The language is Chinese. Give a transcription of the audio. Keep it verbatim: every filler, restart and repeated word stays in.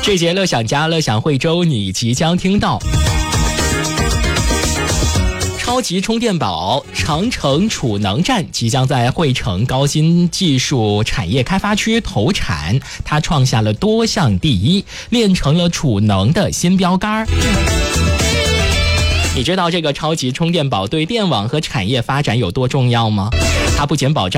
这节乐享家乐享惠州你即将听到超级充电宝长城储能站即将在惠城高新技术产业开发区投产，它创下了多项第一，练成了储能的新标杆。你知道这个超级充电宝对电网和产业发展有多重要吗？它不仅保障